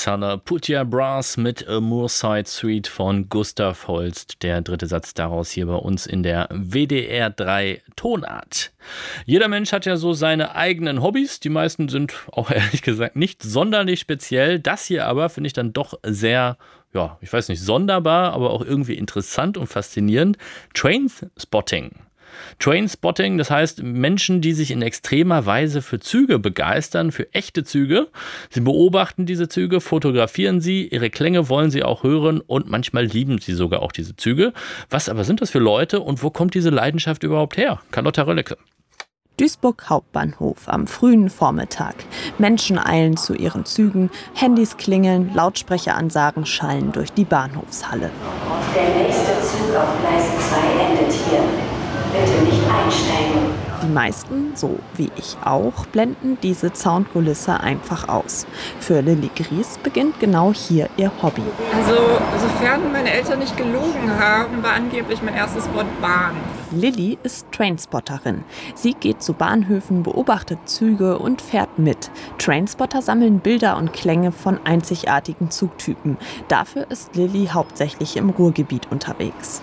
Alexander Putia Brass mit A Moorside Suite von Gustav Holst. Der dritte Satz daraus hier bei uns in der WDR 3 Tonart. Jeder Mensch hat ja so seine eigenen Hobbys. Die meisten sind auch ehrlich gesagt nicht sonderlich speziell. Das hier aber finde ich dann doch sehr, ja, ich weiß nicht, sonderbar, aber auch irgendwie interessant und faszinierend. Trainspotting. Trainspotting, das heißt Menschen, die sich in extremer Weise für Züge begeistern, für echte Züge. Sie beobachten diese Züge, fotografieren sie, ihre Klänge wollen sie auch hören und manchmal lieben sie sogar auch diese Züge. Was aber sind das für Leute und wo kommt diese Leidenschaft überhaupt her? Carlotta Röllecke. Duisburg Hauptbahnhof am frühen Vormittag. Menschen eilen zu ihren Zügen, Handys klingeln, Lautsprecheransagen schallen durch die Bahnhofshalle. Der nächste Zug auf Gleis 2 endet hier. Bitte nicht einsteigen. Die meisten, so wie ich auch, blenden diese Soundkulisse einfach aus. Für Lilly Gries beginnt genau hier ihr Hobby. Also, sofern meine Eltern nicht gelogen haben, war angeblich mein erstes Wort Bahn. Lilly ist Trainspotterin. Sie geht zu Bahnhöfen, beobachtet Züge und fährt mit. Trainspotter sammeln Bilder und Klänge von einzigartigen Zugtypen. Dafür ist Lilly hauptsächlich im Ruhrgebiet unterwegs.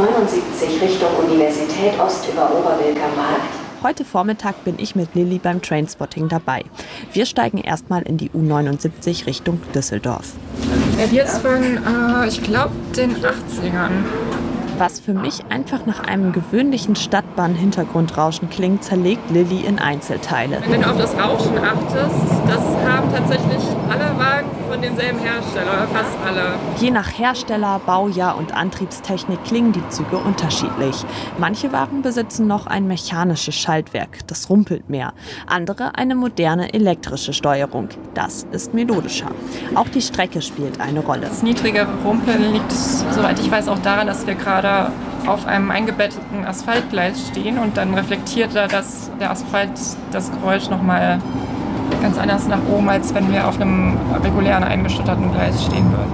U79 Richtung Universität Ost über Oberwilker Markt. Heute Vormittag bin ich mit Lilly beim Trainspotting dabei. Wir steigen erstmal in die U79 Richtung Düsseldorf. Die ist von, ich glaube, den 80ern. Was für mich einfach nach einem gewöhnlichen Stadtbahn-Hintergrundrauschen klingt, zerlegt Lilly in Einzelteile. Wenn du auf das Rauschen achtest, das haben tatsächlich alle Wagen von demselben Hersteller, oder fast alle. Je nach Hersteller, Baujahr und Antriebstechnik klingen die Züge unterschiedlich. Manche Wagen besitzen noch ein mechanisches Schaltwerk, das rumpelt mehr. Andere eine moderne elektrische Steuerung. Das ist melodischer. Auch die Strecke spielt eine Rolle. Das niedrige Rumpeln liegt, soweit ich weiß, auch daran, dass wir gerade auf einem eingebetteten Asphaltgleis stehen und dann reflektiert der Asphalt das Geräusch nochmal ganz anders nach oben, als wenn wir auf einem regulären eingeschütterten Gleis stehen würden.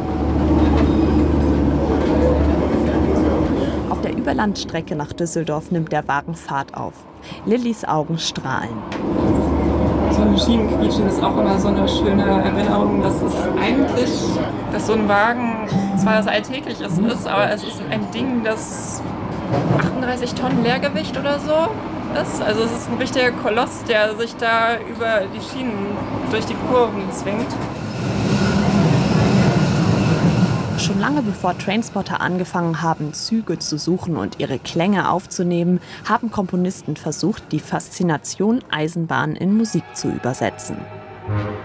Auf der Überlandstrecke nach Düsseldorf nimmt der Wagen Fahrt auf. Lillys Augen strahlen. So ein Schienenquietschen ist auch immer so eine schöne Erinnerung. Das ist eigentlich, dass so ein Wagen zwar das Alltägliches ist, aber es ist ein Ding, das 38 Tonnen Leergewicht oder so ist. Also es ist ein richtiger Koloss, der sich da über die Schienen durch die Kurven zwingt. Schon lange bevor Trainspotter angefangen haben, Züge zu suchen und ihre Klänge aufzunehmen, haben Komponisten versucht, die Faszination Eisenbahn in Musik zu übersetzen.